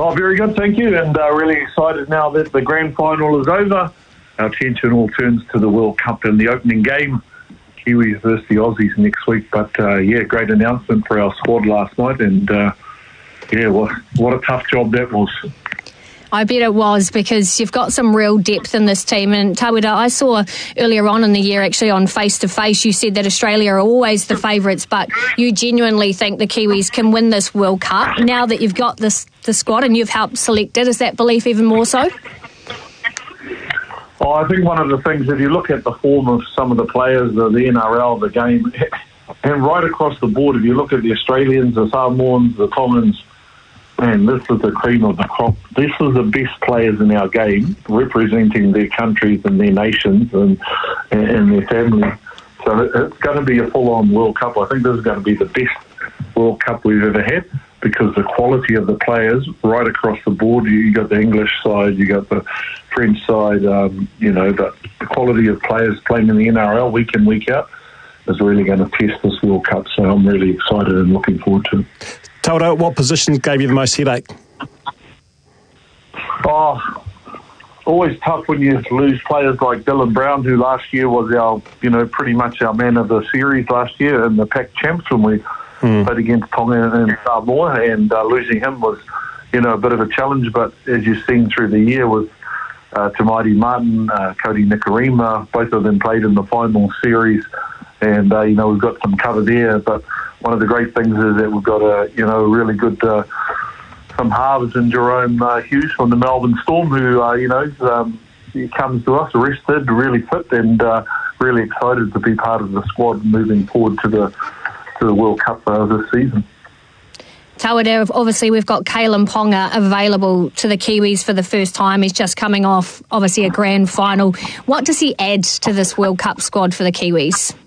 Oh, very good, thank you, and really excited now that the grand final is over. Our attention all turns to the World Cup and the opening game, Kiwis versus the Aussies next week. But great announcement for our squad last night, and what a tough job that was. I bet it was, because you've got some real depth in this team. And Tawera, I saw earlier on in the year, actually on Face to Face, you said that Australia are always the favourites, but you genuinely think the Kiwis can win this World Cup. Now that you've got the squad and you've helped select it, is that belief even more so? Oh, I think one of the things, if you look at the form of some of the players, the NRL, the game, and right across the board, if you look at the Australians, the Samoans, the Tongans, man, this is the cream of the crop. This is the best players in our game, representing their countries and their nations and their families. So it's going to be a full-on World Cup. I think this is going to be the best World Cup we've ever had, because the quality of the players right across the board. You got the English side, you got the French side. The quality of players playing in the NRL week in, week out is really going to test this World Cup. So I'm really excited and looking forward to it. Tawera, what positions gave you the most headache? Oh, always tough when you lose players like Dylan Brown, who last year was our, pretty much our man of the series last year in the Pac Champs when we played against Tonga and Samoa, and losing him was, a bit of a challenge. But as you've seen through the year with Tamaiti Martin, Cody Nikarima, both of them played in the final series, and we've got some cover there. But one of the great things is that we've got a really good some halves in Jerome Hughes from the Melbourne Storm, who he comes to us rested, really fit, and really excited to be part of the squad moving forward to the World Cup this season. Tawera, obviously we've got Kalyn Ponga available to the Kiwis for the first time. He's just coming off, obviously, a grand final. What does he add to this World Cup squad for the Kiwis?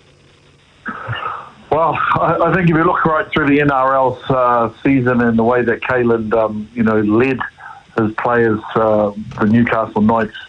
Well, I think if you look right through the NRL season and the way that Kalyn, led his players, the Newcastle Knights,